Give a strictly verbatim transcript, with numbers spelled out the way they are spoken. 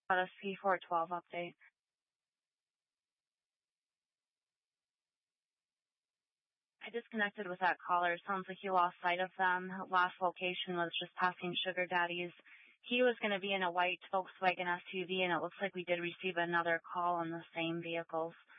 Got a C four twelve update. I disconnected with that caller. Sounds like you lost sight of them. Last location was just passing Sugar Daddy's. He was going to be in a white Volkswagen S U V, and it looks like we did receive another call on the same vehicles.